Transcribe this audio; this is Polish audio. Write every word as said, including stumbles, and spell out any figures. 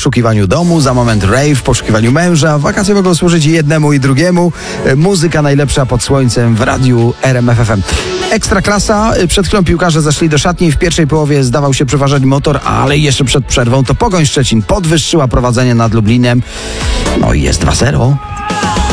poszukiwaniu domu, za moment rave w poszukiwaniu męża. Wakacje mogą służyć jednemu i drugiemu. Muzyka najlepsza pod słońcem w radiu R M F F M. Ekstra klasa. Przed chwilą piłkarze zeszli do szatni. W pierwszej połowie zdawał się przeważać motor, ale jeszcze przed przerwą to Pogoń Szczecin podwyższyła prowadzenie nad Lublinem. No i jest dwa zero.